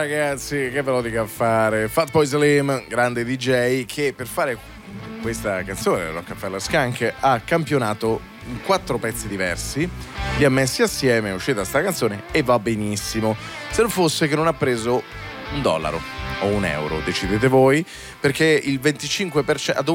ragazzi, che ve lo dica a fare? Fatboy Slim, grande DJ, che per fare questa canzone, Rockefeller Skunk, ha campionato in 4 pezzi diversi, li ha messi assieme, è uscita sta canzone e va benissimo. Se non fosse che non ha preso $1 o €1, decidete voi, perché il 25%